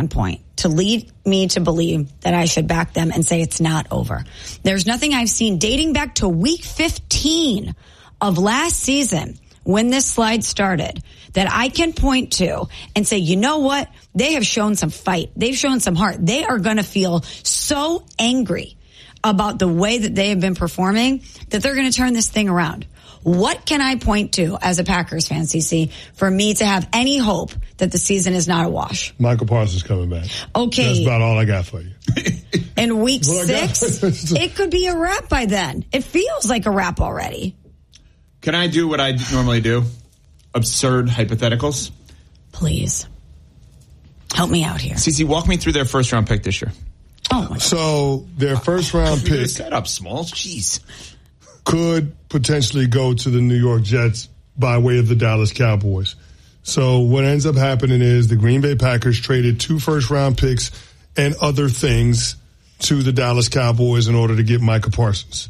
standpoint to lead me to believe that I should back them and say it's not over. There's nothing I've seen dating back to week 15 of last season when this slide started that I can point to and say, you know what? They have shown some fight. They've shown some heart. They are going to feel so angry about the way that they have been performing that they're going to turn this thing around. What can I point to as a Packers fan, CC, for me to have any hope that the season is not a wash? Michael Parsons coming back. Okay. That's about all I got for you. In week 6, it could be a wrap by then. It feels like a wrap already. Can I do what I normally do? Absurd hypotheticals? Please. Help me out here. CC, walk me through their first-round pick this year. Oh, my So their first-round pick set up, Smalls. Jeez. could potentially go to the New York Jets by way of the Dallas Cowboys. So what ends up happening is the Green Bay Packers traded 2 first-round picks and other things to the Dallas Cowboys in order to get Micah Parsons.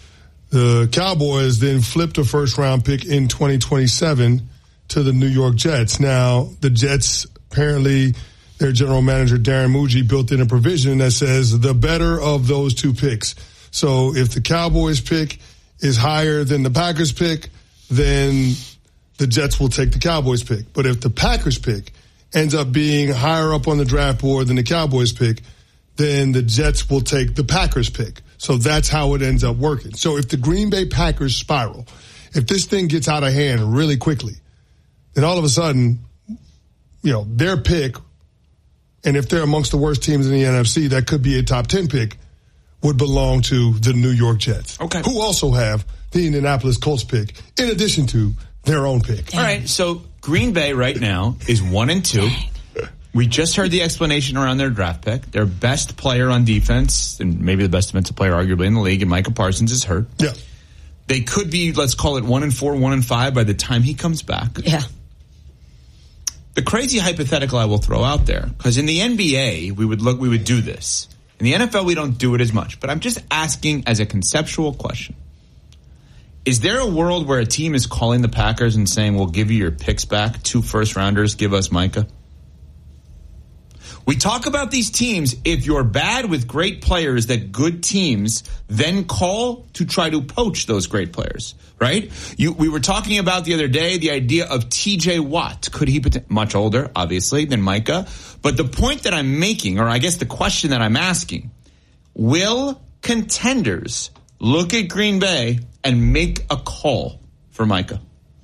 The Cowboys then flipped a first-round pick in 2027 to the New York Jets. Now, the Jets, apparently, their general manager, Darren Muji, built in a provision that says the better of those 2 picks. So if the Cowboys pick is higher than the Packers pick, then the Jets will take the Cowboys pick. But if the Packers pick ends up being higher up on the draft board than the Cowboys pick, then the Jets will take the Packers pick. So that's how it ends up working. So if the Green Bay Packers spiral, if this thing gets out of hand really quickly, then all of a sudden, you know, their pick, and if they're amongst the worst teams in the NFC, that could be a top 10 pick, would belong to the New York Jets. Okay. Who also have the Indianapolis Colts pick, in addition to their own pick. All right, so Green Bay right now is 1-2. We just heard the explanation around their draft pick. Their best player on defense, and maybe the best defensive player arguably in the league, and Micah Parsons is hurt. Yeah. They could be, let's call it 1-4, 1-5 by the time he comes back. Yeah. The crazy hypothetical I will throw out there, because in the NBA, we would do this. In the NFL, we don't do it as much. But I'm just asking as a conceptual question. Is there a world where a team is calling the Packers and saying, we'll give you your picks back, 2 first-rounders, give us Micah? We talk about these teams, if you're bad with great players, that good teams then call to try to poach those great players, right? We were talking about the other day the idea of T.J. Watt. Could he be much older, obviously, than Micah? But the point that I'm making, or I guess the question that I'm asking, will contenders look at Green Bay and make a call for Micah?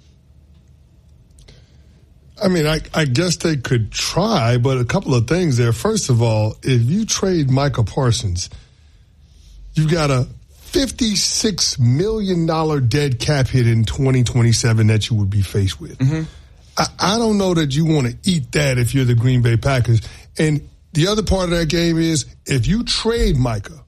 I mean, I guess they could try, but a couple of things there. First of all, if you trade Micah Parsons, you've got a $56 million dead cap hit in 2027 that you would be faced with. Mm-hmm. I don't know that you want to eat that if you're the Green Bay Packers. And the other part of that game is if you trade Micah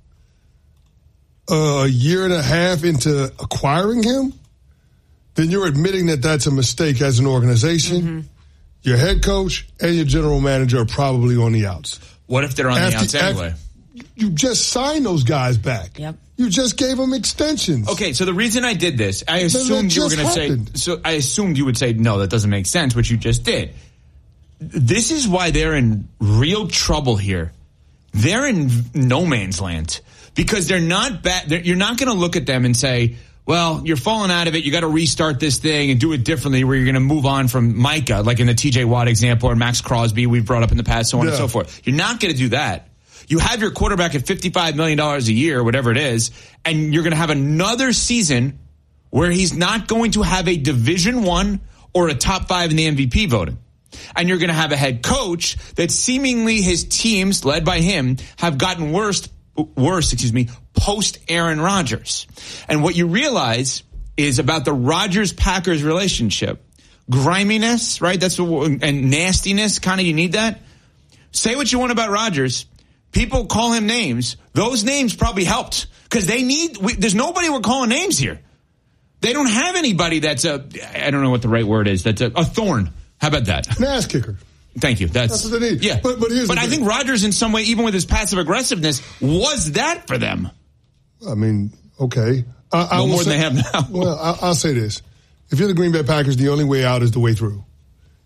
a year and a half into acquiring him, then you're admitting that that's a mistake as an organization. Mm-hmm. Your head coach and your general manager are probably on the outs. What if they're on the outs anyway? You just signed those guys back. Yep. You just gave them extensions. Okay, so the reason I did this, I assumed you were going to say, so I assumed you would say, no, that doesn't make sense, which you just did. This is why they're in real trouble here. They're in no man's land because they're not bad. You're not going to look at them and say, well, you're falling out of it. You got to restart this thing and do it differently where you're going to move on from Micah, like in the TJ Watt example or Max Crosby we've brought up in the past, so on and so forth. You're not going to do that. You have your quarterback at $55 million a year, whatever it is, and you're going to have another season where he's not going to have a Division I or a top 5 in the MVP voting. And you're going to have a head coach that seemingly his teams, led by him, have gotten worse, post Aaron Rodgers. And what you realize is about the Rodgers-Packers relationship, griminess, right? And nastiness, kind of, you need that. Say what you want about Rodgers. People call him names. Those names probably helped because there's nobody we're calling names here. They don't have anybody that's I don't know what the right word is, that's a thorn. How about that? An ass kicker. Thank you. That's what they need. Yeah. But I think Rodgers in some way, even with his passive aggressiveness, was that for them. I mean, okay. More than they have now. Well, I'll say this. If you're the Green Bay Packers, the only way out is the way through.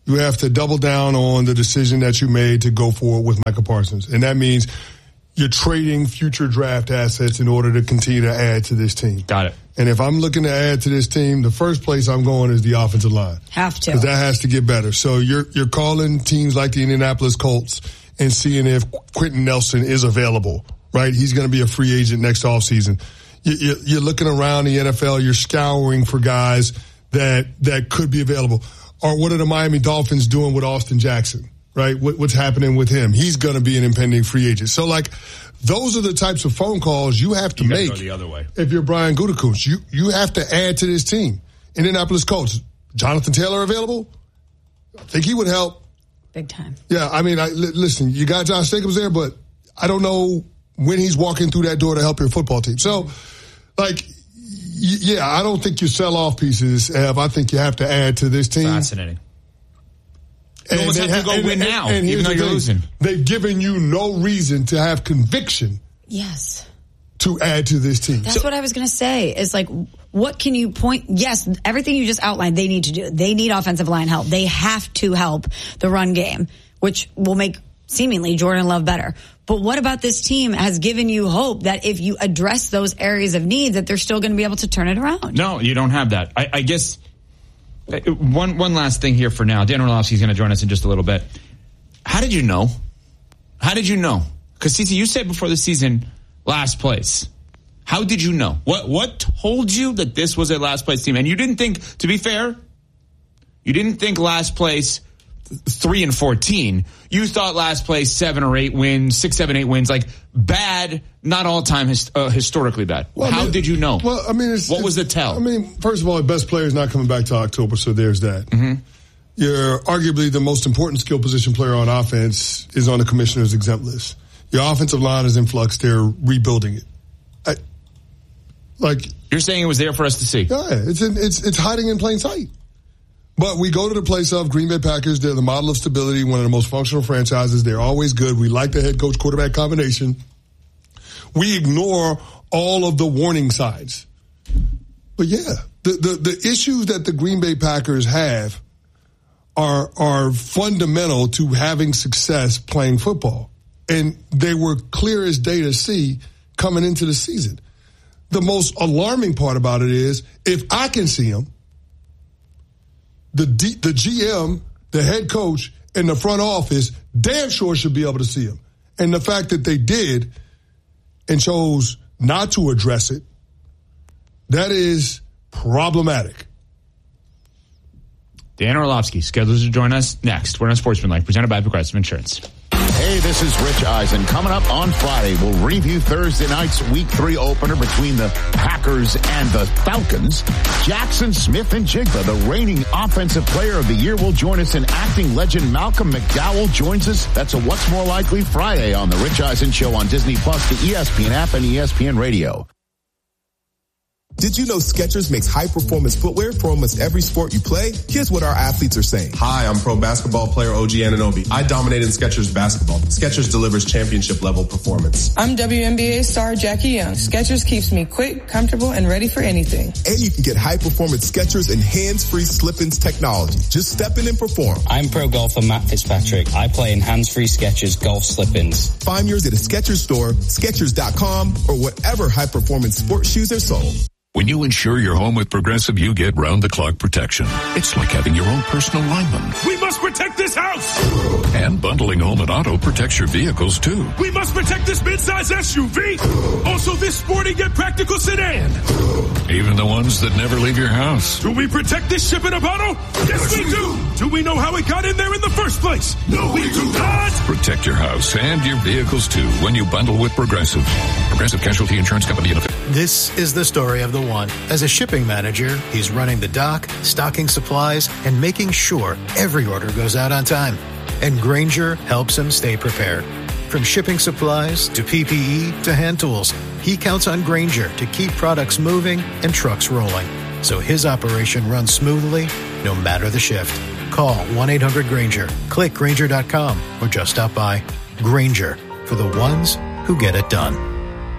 You have to double down on the decision that you made to go forward with Micah Parsons. And that means you're trading future draft assets in order to continue to add to this team. Got it. And if I'm looking to add to this team, the first place I'm going is the offensive line. Have to. Because that has to get better. So you're calling teams like the Indianapolis Colts and seeing if Quentin Nelson is available, right? He's going to be a free agent next offseason. You're looking around the NFL. You're scouring for guys that could be available. Or what are the Miami Dolphins doing with Austin Jackson, right? What's happening with him? He's going to be an impending free agent. So, like, those are the types of phone calls you have to make. Go the other way. If you're Brian Gutekunst. You have to add to this team. Indianapolis Colts, Jonathan Taylor available? I think he would help. Big time. Yeah, I mean, listen, you got Josh Jacobs there, but I don't know when he's walking through that door to help your football team. So, like, yeah, I don't think you sell off pieces, Ev. I think you have to add to this team. Fascinating. You almost have to go win now, even though you're losing. They've given you no reason to have conviction. Yes. To add to this team. That's what I was going to say. Is like, what can you point? Yes, everything you just outlined, they need to do. They need offensive line help. They have to help the run game, which will make seemingly Jordan Love better. But what about this team has given you hope that if you address those areas of need, that they're still going to be able to turn it around? No, you don't have that. I guess one last thing here for now. Dan Orlovsky's going to join us in just a little bit. How did you know? How did you know? Because, CC, you said before the season, last place. How did you know? What told you that this was a last place team? And you didn't think, to be fair, you didn't think last place 3-14. You thought last place 7 or 8 wins, 6, 7, 8 wins, like bad, not all time historically bad. Well, how did you know? Well, I mean, what was the tell? I mean, first of all, the best player is not coming back to October, so there's that. Mm-hmm. You're arguably the most important skill position player on offense is on the commissioner's exempt list. Your offensive line is in flux. They're rebuilding it. You're saying it was there for us to see? Yeah, it's hiding in plain sight. But we go to the place of Green Bay Packers. They're the model of stability, one of the most functional franchises. They're always good. We like the head coach quarterback combination. We ignore all of the warning signs. But yeah, the issues that the Green Bay Packers have are fundamental to having success playing football. And they were clear as day to see coming into the season. The most alarming part about it is if I can see them, the GM, the head coach, and the front office damn sure should be able to see them. And the fact that they did and chose not to address it, that is problematic. Dan Orlovsky scheduled to join us next. We're on Sportsmanlike, presented by Progressive Insurance. Hey, this is Rich Eisen. Coming up on Friday, we'll review Thursday night's Week 3 opener between the Packers and the Falcons. Jackson Smith-Njigba, the reigning Offensive Player of the Year, will join us, and acting legend Malcolm McDowell joins us. That's a What's More Likely Friday on the Rich Eisen Show on Disney+, the ESPN app, and ESPN Radio. Did you know Skechers makes high-performance footwear for almost every sport you play? Here's what our athletes are saying. Hi, I'm pro basketball player OG Anunoby. I dominate in Skechers basketball. Skechers delivers championship-level performance. I'm WNBA star Jackie Young. Skechers keeps me quick, comfortable, and ready for anything. And you can get high-performance Skechers and hands-free slip-ins technology. Just step in and perform. I'm pro golfer Matt Fitzpatrick. I play in hands-free Skechers golf slip-ins. Find yours at a Skechers store, Skechers.com, or whatever high-performance sports shoes are sold. When you insure your home with Progressive, you get round-the-clock protection. It's like having your own personal lineman. We must protect this house! And bundling home and auto protects your vehicles, too. We must protect this midsize SUV! Also this sporty yet practical sedan! Even the ones that never leave your house. Do we protect this ship in a bottle? Yes, we do! Do we know how it got in there in the first place? No, we do not! Protect your house and your vehicles, too, when you bundle with Progressive. Progressive Casualty Insurance Company. This is the story of the one. As a shipping manager, he's running the dock, stocking supplies, and making sure every order goes out on time. And Grainger helps him stay prepared. From shipping supplies to PPE to hand tools, he counts on Grainger to keep products moving and trucks rolling, so his operation runs smoothly no matter the shift. Call 1-800-GRAINGER, click Grainger.com, or just stop by. Grainger, for the ones who get it done.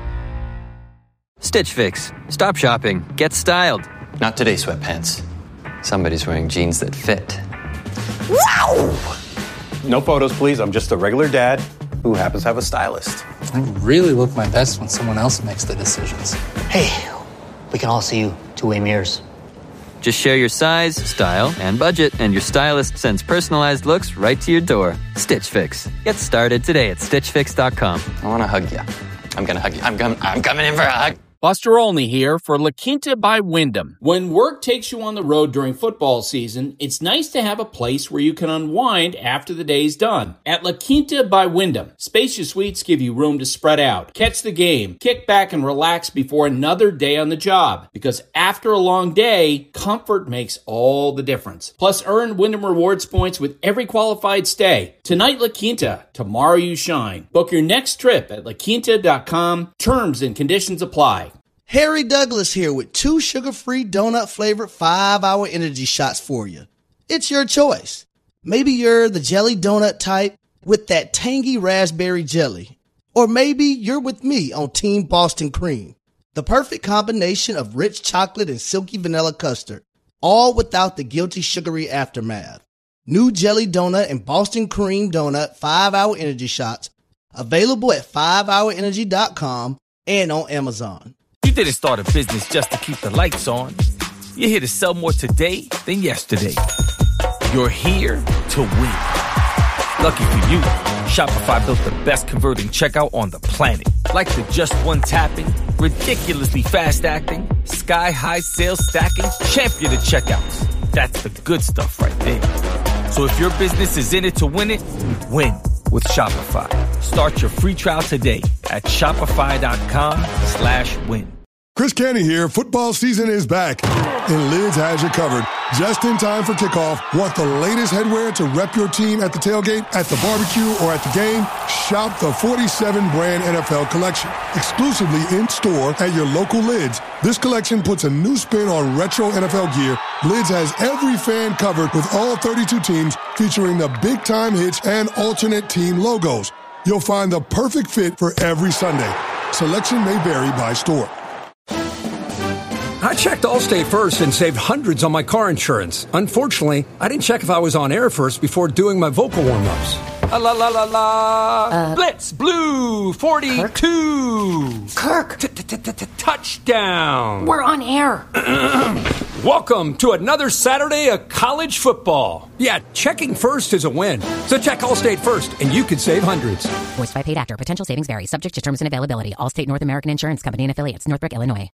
Stitch Fix. Stop shopping. Get styled. Not today, sweatpants. Somebody's wearing jeans that fit. Wow! No photos, please. I'm just a regular dad who happens to have a stylist. I really look my best when someone else makes the decisions. Hey, we can all see you two-way mirrors. Just share your size, style, and budget, and your stylist sends personalized looks right to your door. Stitch Fix. Get started today at StitchFix.com. I want to hug you. I'm going to hug you. I'm coming in for a hug. Buster Olney here for La Quinta by Wyndham. When work takes you on the road during football season, it's nice to have a place where you can unwind after the day's done. At La Quinta by Wyndham, spacious suites give you room to spread out, catch the game, kick back and relax before another day on the job. Because after a long day, comfort makes all the difference. Plus, earn Wyndham Rewards points with every qualified stay. Tonight, La Quinta. Tomorrow, you shine. Book your next trip at laquinta.com. Terms and conditions apply. Harry Douglas here with 2 sugar-free donut-flavored 5-hour energy shots for you. It's your choice. Maybe you're the jelly donut type with that tangy raspberry jelly. Or maybe you're with me on Team Boston Cream. The perfect combination of rich chocolate and silky vanilla custard, all without the guilty sugary aftermath. New jelly donut and Boston Cream donut 5-hour energy shots available at 5hourenergy.com and on Amazon. You didn't start a business just to keep the lights on. You're here to sell more today than yesterday. You're here to win. Lucky for you, Shopify built the best converting checkout on the planet. Like the just one tapping, ridiculously fast acting, sky-high sales stacking, champion of checkouts. That's the good stuff right there. So if your business is in it to win it, win with Shopify. Start your free trial today at shopify.com/win. Chris Canty here. Football season is back, and Lids has you covered. Just in time for kickoff. Want the latest headwear to rep your team at the tailgate, at the barbecue, or at the game? Shop the 47-brand NFL collection, exclusively in-store at your local Lids. This collection puts a new spin on retro NFL gear. Lids has every fan covered with all 32 teams, featuring the big-time hits and alternate team logos. You'll find the perfect fit for every Sunday. Selection may vary by store. I checked Allstate first and saved hundreds on my car insurance. Unfortunately, I didn't check if I was on air first before doing my vocal warm-ups. La la la la. Blitz Blue 42. Kirk. Touchdown. We're on air. Welcome to another Saturday of college football. Yeah, checking first is a win. So check Allstate first, and you could save hundreds. Voiced by paid actor. Potential savings vary. Subject to terms and availability. Allstate North American Insurance Company and Affiliates. Northbrook, Illinois.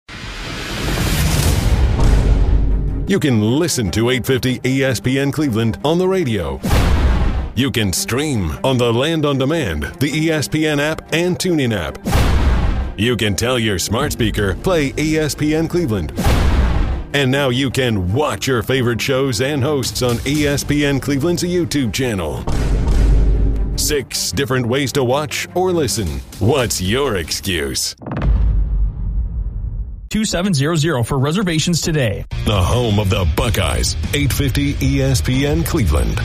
You can listen to 850 ESPN Cleveland on the radio. You can stream on the Land on Demand, the ESPN app, and TuneIn app. You can tell your smart speaker, play ESPN Cleveland. And now you can watch your favorite shows and hosts on ESPN Cleveland's YouTube channel. 6 different ways to watch or listen. What's your excuse? 2700 for reservations today. The home of the Buckeyes, 850 ESPN Cleveland.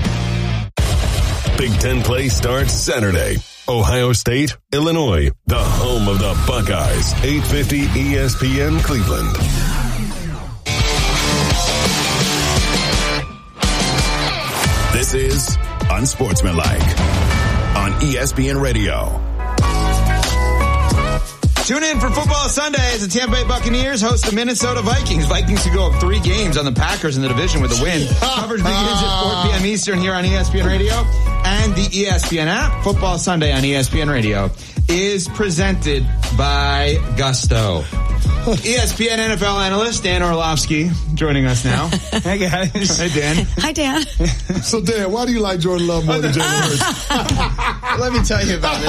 Big Ten play starts Saturday. Ohio State, Illinois, the home of the Buckeyes, 850 ESPN Cleveland. This is Unsportsmanlike on ESPN Radio. Tune in for Football Sunday as the Tampa Bay Buccaneers host the Minnesota Vikings. Vikings to go up 3 games on the Packers in the division with a win. Coverage begins at 4 p.m. Eastern here on ESPN Radio and the ESPN app. Football Sunday on ESPN Radio is presented by Gusto. ESPN NFL analyst Dan Orlovsky joining us now. Hey guys. Hey Dan. Hi Dan. So Dan, why do you like Jordan Love more than Jalen Hurts? Let me tell you about it.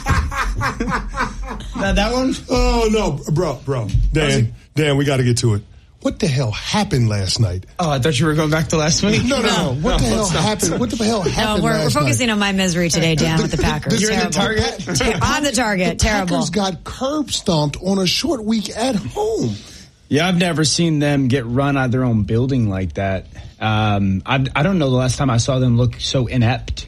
That one? Oh no, bro. Dan, we got to get to it. What the hell happened last night? Oh, I thought you were going back to last week. No. What the hell happened? What the hell happened? We're focusing on my misery today, Dan, with the Packers. You're in the target? On the target. Terrible. Packers got curb stomped on a short week at home. Yeah, I've never seen them get run out of their own building like that. I don't know the last time I saw them look so inept.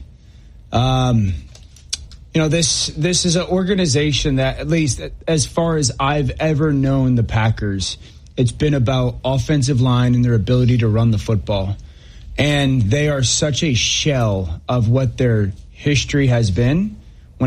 This is an organization that, at least as far as I've ever known the Packers, it's been about offensive line and their ability to run the football. And they are such a shell of what their history has been